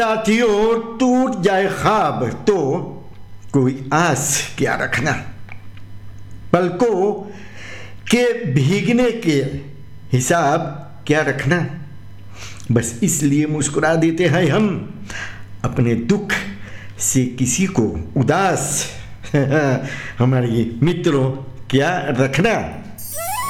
साथियों, टूट जाए ख्वाब तो कोई आस क्या रखना, पलकों के भीगने के हिसाब क्या रखना। बस इसलिए मुस्कुरा देते हैं हम अपने दुख से किसी को उदास हमारे मित्रों क्या रखना।